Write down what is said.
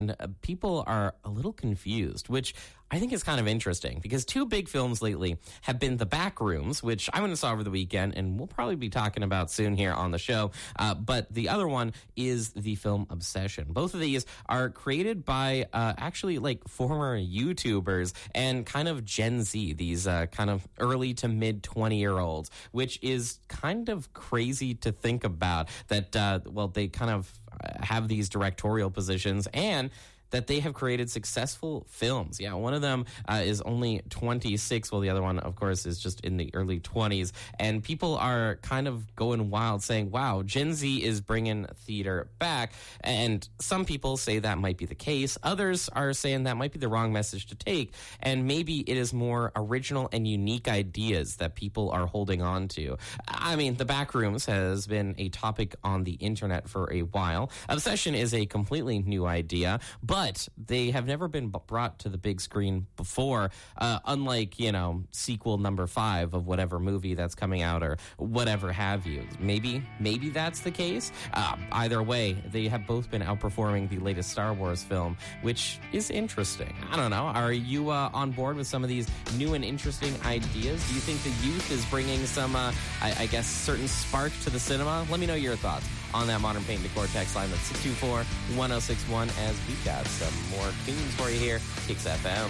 people are a little confused, which I think is kind of interesting because two big films lately have been The Backrooms, which I went and saw over the weekend and we'll probably be talking about soon here on the show. But the other one is the film Obsession. Both of these are created by actually like former YouTubers and kind of Gen Z, these kind of early to mid 20-year-olds, which is kind of crazy to think about that, they kind of have these directorial positions and that they have created successful films. Yeah, one of them is only 26, while the other one, of course, is just in the early 20s. And people are kind of going wild saying, wow, Gen Z is bringing theater back. And some people say that might be the case. Others are saying that might be the wrong message to take. And maybe it is more original and unique ideas that people are holding on to. I mean, The Backrooms has been a topic on the internet for a while. Obsession is a completely new idea, but they have never been brought to the big screen before, unlike, sequel number 5 of whatever movie that's coming out or whatever have you. Maybe that's the case. Either way, they have both been outperforming the latest Star Wars film, which is interesting. I don't know. Are you on board with some of these new and interesting ideas? Do you think the youth is bringing some, certain spark to the cinema? Let me know your thoughts on that Modern Paint Decor text line at 624-1061 as we've got some more tunes for you here. Kicks FM.